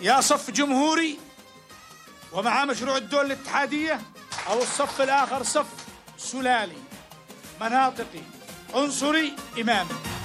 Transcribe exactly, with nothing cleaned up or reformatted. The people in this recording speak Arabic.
يا صف جمهوري ومع مشروع الدول الاتحادية، أو الصف الآخر صف سلالي مناطقي عنصري إمامي.